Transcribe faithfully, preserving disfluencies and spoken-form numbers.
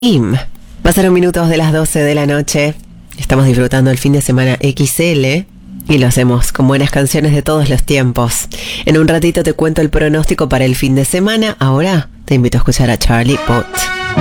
Im. Pasaron minutos de las doce de la noche. Estamos disfrutando el fin de semana equis ele y lo hacemos con buenas canciones de todos los tiempos. En un ratito te cuento el pronóstico para el fin de semana. Ahora te invito a escuchar a Charlie Puth.